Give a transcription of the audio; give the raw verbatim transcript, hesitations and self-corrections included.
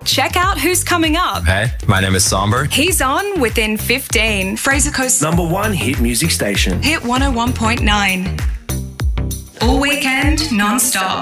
Check out who's coming up. Hey, my name is Somber. He's on Within fifteen. Fraser Coast's number one hit music station. Hit one oh one point nine. All weekend, non-stop.